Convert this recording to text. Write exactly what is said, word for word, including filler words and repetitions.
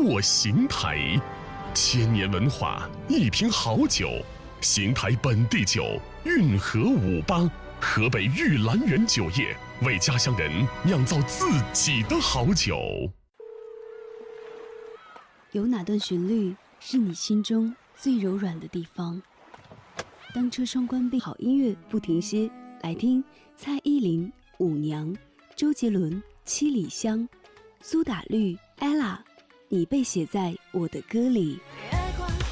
过邢台，千年文化，一瓶好酒。邢台本地酒，运河五八，河北玉兰园酒业为家乡人酿造自己的好酒。 有哪段旋律是你心中最柔软的地方？当车窗关闭，好音乐不停歇，来听蔡依林《舞娘》，周杰伦《七里香》，苏打绿 ella， 你被写在我的歌里。